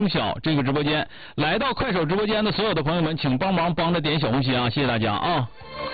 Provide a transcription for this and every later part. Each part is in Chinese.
小这个直播间，来到快手直播间的所有的朋友们，请帮忙帮着点小红心啊！谢谢大家啊！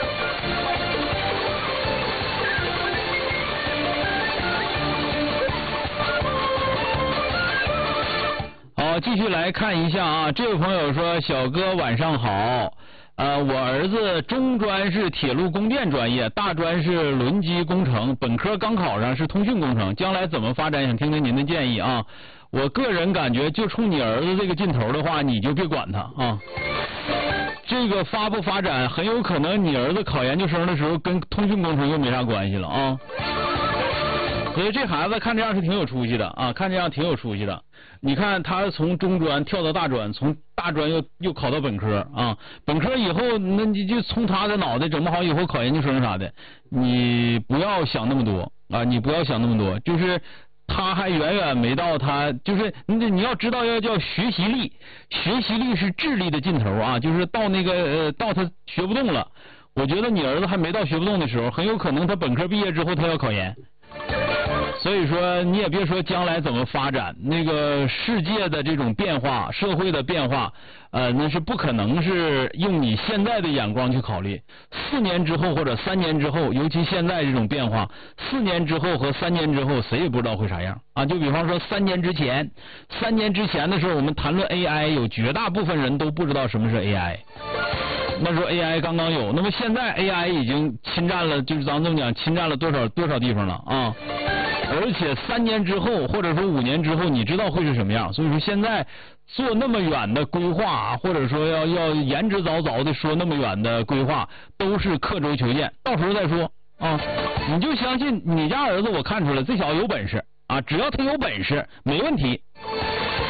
好，继续来看一下啊，这位朋友说：小哥晚上好。我儿子中专是铁路供电专业，大专是轮机工程，本科刚考上是通讯工程，将来怎么发展？想听听您的建议啊。我个人感觉，就冲你儿子这个劲头的话，你就别管他啊。这个发不发展，很有可能你儿子考研究生的时候跟通讯工程又没啥关系了啊。所以这孩子看这样是挺有出息的啊，看这样挺有出息的。你看他从中专跳到大专，从大专又考到本科啊，本科以后那你就冲他的脑袋，整不好以后考研究生啥的，你不要想那么多啊，你不要想那么多，就是他还远远没到他，就是你要知道要叫学习力，学习力是智力的尽头啊，就是到那个到他学不动了，我觉得你儿子还没到学不动的时候，很有可能他本科毕业之后他要考研。所以说你也别说将来怎么发展，那个世界的这种变化，社会的变化，那是不可能是用你现在的眼光去考虑。4年之后或者3年之后，尤其现在这种变化，4年之后和3年之后，谁也不知道会啥样啊。就比方说3年之前的时候，我们谈论 AI， 有绝大部分人都不知道什么是 AI。那时候 AI 刚刚有，那么现在 AI 已经侵占了，就是咱这么讲，侵占了多少地方了啊？而且3年之后，或者说5年之后，你知道会是什么样？所以说现在做那么远的规划，或者说要言之凿凿的说那么远的规划，都是刻舟求剑，到时候再说啊。你就相信你家儿子，我看出来这小子有本事啊，只要他有本事，没问题。